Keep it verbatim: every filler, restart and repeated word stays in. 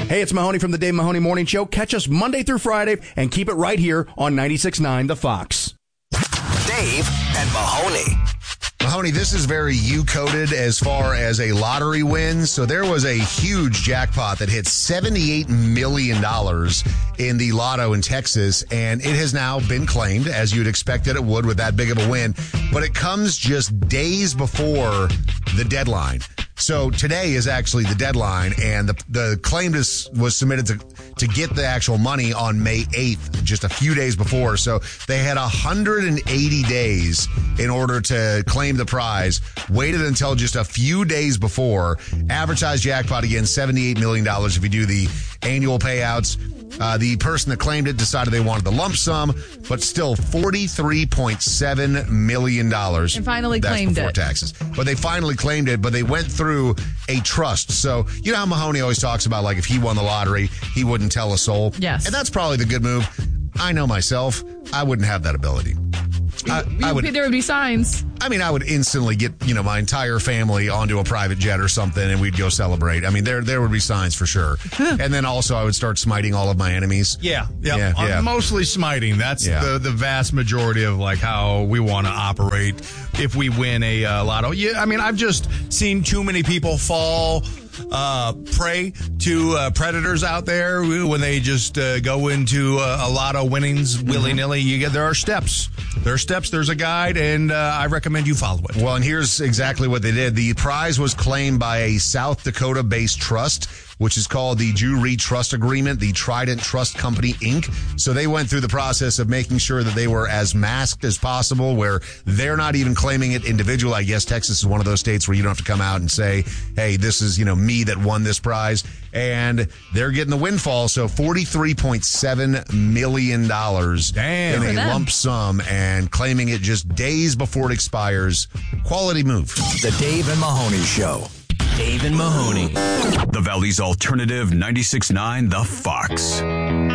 Hey, it's Mahoney from the Dave Mahoney Morning Show. Catch us Monday through Friday and keep it right here on ninety-six point nine The Fox. Dave and Mahoney. Mahoney, this is very you-coded as far as a lottery win. So there was a huge jackpot that hit seventy-eight million dollars in the lotto in Texas, and it has now been claimed, as you'd expect that it would with that big of a win. But it comes just days before the deadline. So today is actually the deadline, and the the claim is, was submitted to, to get the actual money on May eighth, just a few days before. So they had one hundred eighty days in order to claim the prize, waited until just a few days before, advertised jackpot again, seventy-eight million dollars if you do the annual payouts. Uh, the person that claimed it decided they wanted the lump sum, but still forty-three point seven million dollars. And finally That's claimed before it. taxes. But they finally claimed it, but they went through a trust. So, you know how Mahoney always talks about, like, if he won the lottery, he wouldn't tell a soul? Yes. And that's probably the good move. I know myself. I wouldn't have that ability. I, I would. There would be signs. I mean, I would instantly get, you know, my entire family onto a private jet or something, and we'd go celebrate. I mean, there there would be signs for sure. And then also I would start smiting all of my enemies. Yeah, yeah. Yeah, Uh, yeah. Mostly smiting. That's Yeah. the, the vast majority of like how we want to operate if we win a uh, lotto. Yeah, I mean, I've just seen too many people fall uh, prey to uh, predators out there when they just uh, go into uh, a lotto winnings willy nilly. You get there are steps. There are steps. There's a guide, and uh, I recommend you follow it. Well, and here's exactly what they did. The prize was claimed by a South Dakota-based trust, which is called the Jewry Trust Agreement, the Trident Trust Company, Incorporated. So they went through the process of making sure that they were as masked as possible, where they're not even claiming it individual. I guess Texas is one of those states where you don't have to come out and say, hey, this is, you know, me that won this prize. And they're getting the windfall. So forty-three point seven million dollars Damn. in For a them. lump sum, and claiming it just days before it expires. Quality move. The Dave and Mahoney Show. Dave and Mahoney. The Valley's alternative ninety-six point nine The Fox.